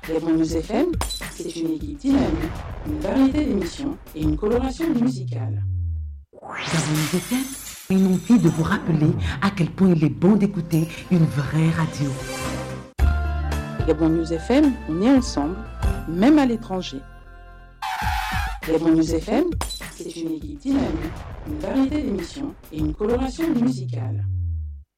Gabon News FM, c'est une équipe dynamique, une variété d'émissions et une coloration musicale. Gabon News FM, une envie de vous rappeler à quel point il est bon d'écouter une vraie radio. Gabon News FM, on est ensemble, même à l'étranger. Gabon News FM, c'est une équipe dynamique, une variété d'émissions et une coloration musicale.